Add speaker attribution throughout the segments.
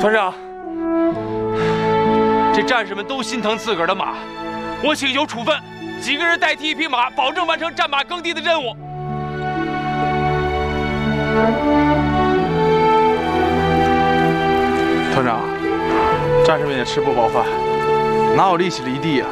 Speaker 1: 团长，这战士们都心疼自个儿的马，我请求处分，几个人代替一匹马，保证完成战马耕地的任务。团长，战士们也吃不饱饭，哪有力气犁地呀？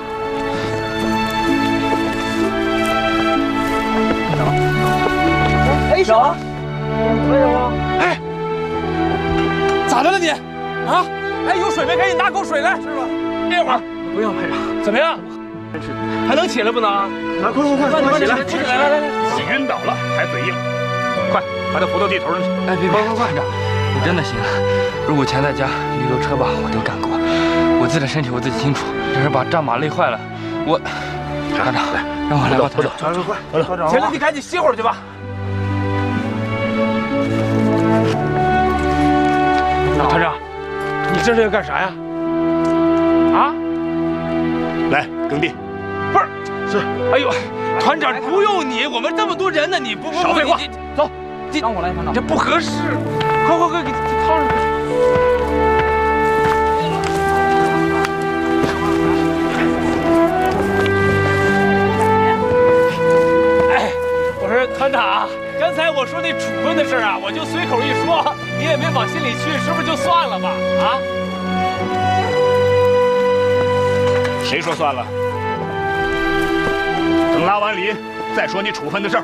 Speaker 2: 哎，手，为什么？
Speaker 1: 哎，咋的了你？啊？哎，有水没？赶紧拿口水来，是吧？这会儿
Speaker 2: 不用，排长。
Speaker 1: 怎么样？还能起来不能？
Speaker 2: 来，快起来！来！
Speaker 3: 洗晕倒了，还嘴硬，快把他扶到地头上去！
Speaker 2: 哎，别，排长，我真的行了。如果钱在家，驴头车把我都干过。我自己的身体我自己清楚，只是把战马累坏了。我，团长，让我来吧，团长。
Speaker 3: 快，
Speaker 1: 团长，钱你赶紧歇会儿去吧。团长，你这是要干啥呀？啊？
Speaker 3: 来耕地。
Speaker 1: 不是，是。哎呦，团长不用你，我们这么多人呢，你不
Speaker 3: 少废话，
Speaker 1: 走，
Speaker 2: 让我来，团长。
Speaker 1: 这不合适，快，给掏上去。哎，我说团长，刚才我说那处分的事啊，我就随口一说，你也没往心里去，是不是就算了吧？啊？
Speaker 3: 谁说算了？等拉完犁再说你处分的事儿。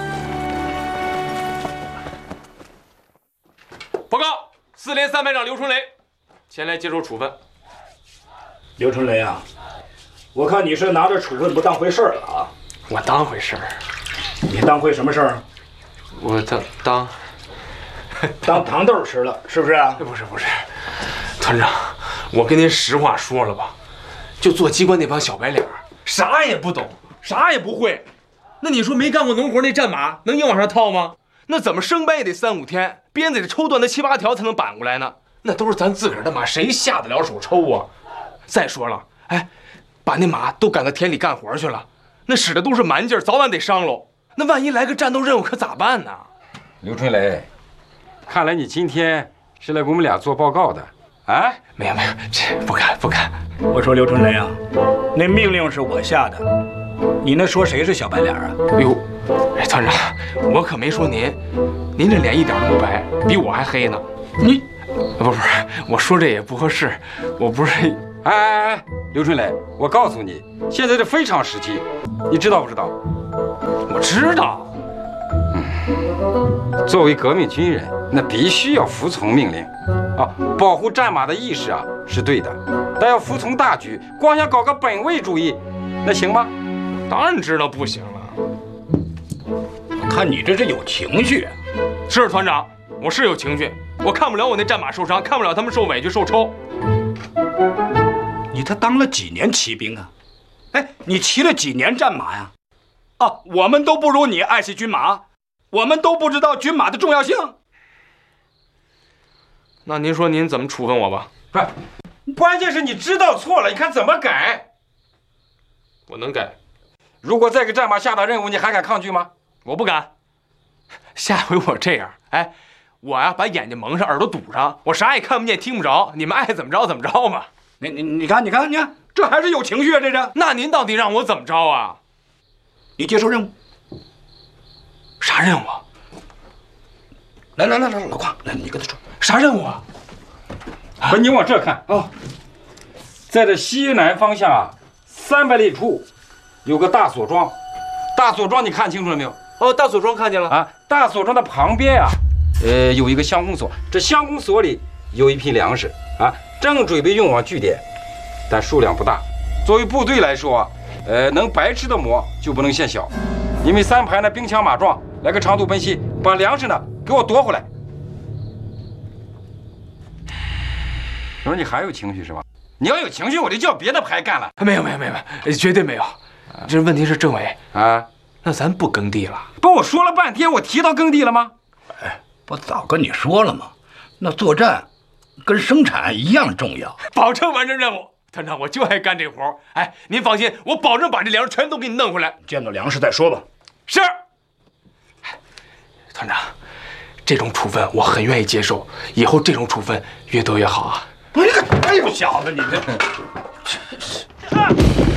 Speaker 1: 报告，4连3排长刘春雷前来接受处分。
Speaker 3: 刘春雷啊，我看你是拿着处分不当回事儿了啊！
Speaker 1: 我当回事儿。
Speaker 3: 你当回什么事儿？
Speaker 1: 我当
Speaker 3: 糖豆吃了，是不是啊？
Speaker 1: 不是，团长，我跟您实话说了吧，就做机关那帮小白脸，啥也不懂，啥也不会。那你说没干过农活那战马能硬往上套吗？那怎么生掰也得3、5天，鞭子得抽断它7、8条才能扳过来呢。那都是咱自个儿的马，谁下得了手抽啊？再说了，哎，把那马都赶到田里干活去了，那使的都是蛮劲儿，早晚得伤喽。那万一来个战斗任务可咋办呢？
Speaker 4: 刘春雷，看来你今天是来给我们俩做报告的，啊？
Speaker 1: 没有，这不敢。
Speaker 3: 我说刘春雷啊，那命令是我下的，你那说谁是小白脸啊？
Speaker 1: 哎呦，哎，团长，我可没说您，您这脸一点都不白，比我还黑呢。
Speaker 3: 你，
Speaker 1: 不是，我说这也不合适，我不是。
Speaker 4: 哎，刘春雷，我告诉你，现在是非常时期，你知道不知道？
Speaker 1: 我知道。
Speaker 4: 作为革命军人，那必须要服从命令，啊，保护战马的意识啊是对的，但要服从大局，光想搞个本位主义，那行吗？
Speaker 1: 当然知道不行了。
Speaker 3: 我看你这是有情绪啊。
Speaker 1: 是团长，我是有情绪，我看不了我那战马受伤，看不了他们受委屈受抽。
Speaker 3: 你他当了几年骑兵啊？哎，你骑了几年战马呀？啊，我们都不如你爱惜军马，我们都不知道军马的重要性。
Speaker 1: 那您说您怎么处分我吧？
Speaker 4: 不是，关键是你知道错了，你看怎么改？
Speaker 1: 我能改。
Speaker 4: 如果再给战马下达任务，你还敢抗拒吗？
Speaker 1: 我不敢。下回我这样，哎，我呀把眼睛蒙上，耳朵堵上，我啥也看不见听不着，你们爱怎么着怎么着嘛。
Speaker 3: 你看，这还是有情绪啊，这是。
Speaker 1: 那您到底让我怎么着啊？
Speaker 3: 你接受任务。
Speaker 1: 啥任务？
Speaker 3: 来，老邝，来，你跟他说
Speaker 1: 啥任务啊？
Speaker 4: 不，你往这看啊，在这西南方向300里处有个大锁庄，大锁庄你看清楚了没有？
Speaker 1: 哦，大锁庄看见了
Speaker 4: 啊。大锁庄的旁边啊，有一个乡公所，这乡公所里有一批粮食啊，正准备运往据点，但数量不大。作为部队来说，能白吃的馍就不能嫌小。你们3排呢兵强马壮，来个长途奔袭，把粮食呢给我夺回来。我说你还有情绪是吧？你要有情绪，我就叫别的排干了。
Speaker 1: 没有，绝对没有。这问题是政委
Speaker 4: 啊，
Speaker 1: 那咱不耕地了。
Speaker 4: 不，我说了半天，我提到耕地了吗？
Speaker 3: 哎，不早跟你说了吗？那作战跟生产一样重要，
Speaker 1: 保证完成任务。团长，我就爱干这活。哎，您放心，我保证把这粮食全都给你弄回来。
Speaker 3: 见到粮食再说吧。
Speaker 1: 是。团长， 这种处分我很愿意接受，以后这种处分越多越好啊！
Speaker 3: 哎呦，小子，你这。